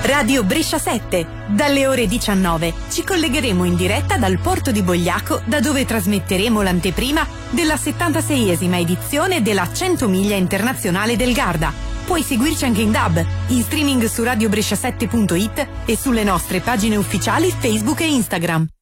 Radio Brescia 7. Dalle ore 19 ci collegheremo in diretta dal porto di Bogliaco, da dove trasmetteremo l'anteprima della 76esima edizione della 100 miglia internazionale del Garda. Puoi seguirci anche in DAB, in streaming su radiobrescia7.it e sulle nostre pagine ufficiali Facebook e Instagram.